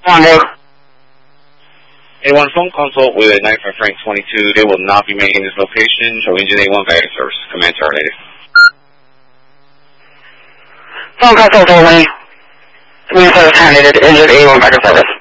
A1 phone consult with 95 Frank 22. They will not be making this location. Show engine A1 guidance service. Command terminated. Phone consult only. Command service terminated. Engine A1 back service.